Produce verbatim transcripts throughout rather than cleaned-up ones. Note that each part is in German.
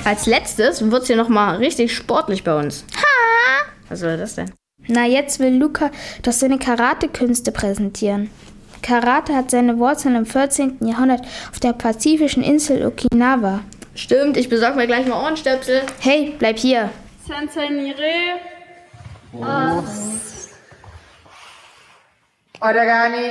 Als letztes wird's hier nochmal richtig sportlich bei uns. Ha! Was soll das denn? Na, jetzt will Luca doch seine Karate-Künste präsentieren. Karate hat seine Wurzeln im vierzehnten Jahrhundert auf der pazifischen Insel Okinawa. Stimmt, ich besorge mir gleich mal Ohrenstöpsel. Hey, bleib hier. Sensei Nire. Oh. Origami.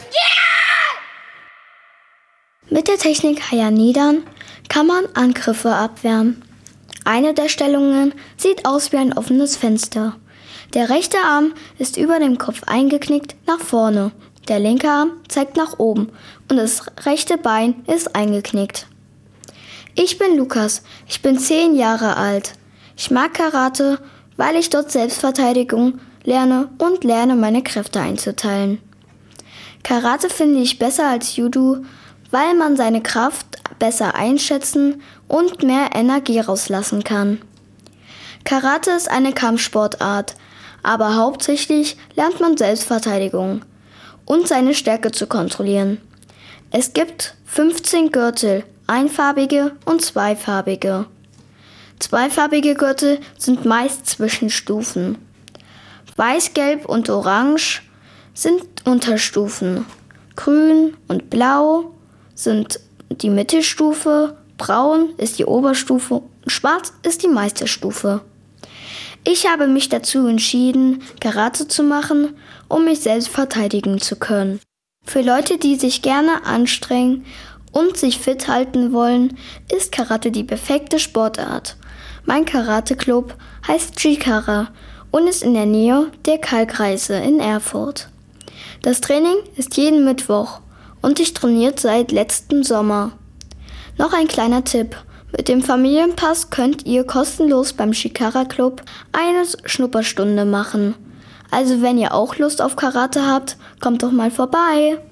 Mit der Technik Hayanidan kann man Angriffe abwehren. Eine der Stellungen sieht aus wie ein offenes Fenster. Der rechte Arm ist über dem Kopf eingeknickt nach vorne. Der linke Arm zeigt nach oben und das rechte Bein ist eingeknickt. Ich bin Lukas, ich bin zehn Jahre alt. Ich mag Karate, weil ich dort Selbstverteidigung lerne und lerne, meine Kräfte einzuteilen. Karate finde ich besser als Judo, weil man seine Kraft besser einschätzen und mehr Energie rauslassen kann. Karate ist eine Kampfsportart, aber hauptsächlich lernt man Selbstverteidigung und seine Stärke zu kontrollieren. Es gibt fünfzehn Gürtel, einfarbige und zweifarbige. Zweifarbige Gürtel sind meist Zwischenstufen. Weiß, Gelb und Orange sind Unterstufen. Grün und Blau sind die Mittelstufe, Braun ist die Oberstufe und Schwarz ist die Meisterstufe. Ich habe mich dazu entschieden, Karate zu machen, um mich selbst verteidigen zu können. Für Leute, die sich gerne anstrengen und sich fit halten wollen, ist Karate die perfekte Sportart. Mein Karate-Club heißt Chikara und ist in der Nähe der Kalkreise in Erfurt. Das Training ist jeden Mittwoch und ich trainiere seit letztem Sommer. Noch ein kleiner Tipp. Mit dem Familienpass könnt ihr kostenlos beim Chikara Club eine Schnupperstunde machen. Also wenn ihr auch Lust auf Karate habt, kommt doch mal vorbei.